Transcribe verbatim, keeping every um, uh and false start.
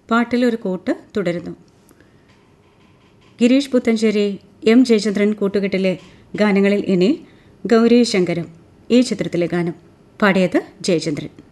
പാട്ടിലൊരു കൂട്ട് തുടരുന്നു. ഗിരീഷ് പുത്തഞ്ചേരി, എം ജയചന്ദ്രൻ കൂട്ടുകെട്ടിലെ ഗാനങ്ങളിൽ ഇനി ഗൗരി ശങ്കരം, ഈ ചിത്രത്തിലെ ഗാനം പാടിയത് ജയചന്ദ്രൻ.